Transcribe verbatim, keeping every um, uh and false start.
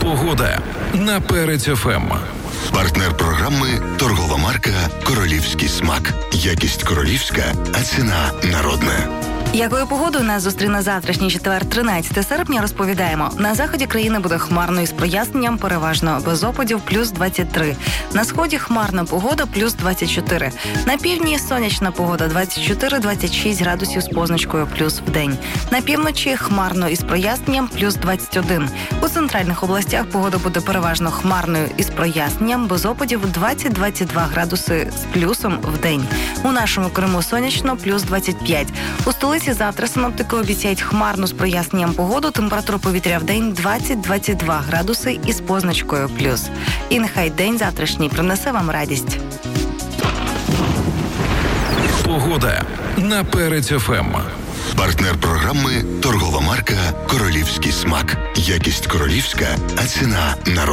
Погода на Перець еф ем. Партнер програми – торгова марка «Королівський смак». Якість королівська, а ціна народна. Якою погодою нас зустріне завтрашній четвер, тринадцяте серпня, розповідаємо. На заході країни буде хмарно із проясненням, переважно без опадів, плюс двадцять три. На сході хмарна погода, плюс двадцять чотири. На півдні сонячна погода, двадцять чотири - двадцять шість градусів з позначкою плюс в день. На півночі хмарно із проясненням, плюс двадцять один. У центральних областях погода буде переважно хмарною із проясненням, без опадів, двадцять - двадцять два градуси з плюсом в день. У нашому Криму сонячно, плюс двадцять п'ять. У столиці завтра синоптики обіцяють хмарну з проясненням погоду, температура повітря в день двадцять - двадцять два градуси із позначкою плюс. І нехай день завтрашній принесе вам радість. Погода на Перець еф ем. Партнер програми – торгова марка «Королівський смак». Якість королівська, а ціна народна.